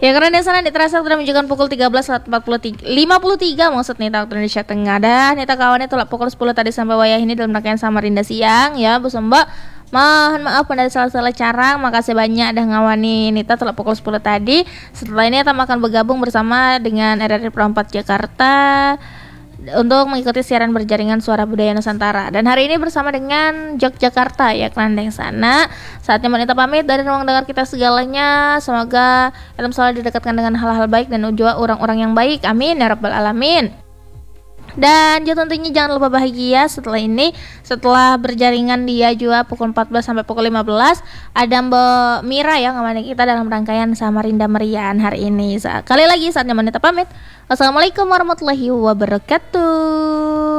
Ya karena di sana terasa sudah menunjukkan pukul 13.53 maksud nih waktu Indonesia Tengah. Dan nita kawannya telah pukul 10 tadi sampai wayah ini dalam rangkaian Samarinda siang ya Bu Mbak. Mohon maaf pada salah-salah cara. Makasih banyak dah ngawani Nita telah pukul 10 tadi. Setelah ini kita akan bergabung bersama dengan RRI Pro 4 Jakarta untuk mengikuti siaran berjaringan Suara Budaya Nusantara. Dan hari ini bersama dengan Yogyakarta ya Kerandeng sana. Saatnya Wanita pamit dari ruang dengar kita segalanya. Semoga dalam selalu didekatkan dengan hal-hal baik dan juga orang-orang yang baik. Amin ya rabbal alamin. Dan juga tentunya jangan lupa bahagia setelah ini. Setelah berjaringan dia juga pukul 14 sampai pukul 15 ada Mbak Mira ya ngomongin kita dalam rangkaian Samarinda Merian hari ini. Kali lagi saatnya Wanita pamit. Wassalamualaikum warahmatullahi wabarakatuh.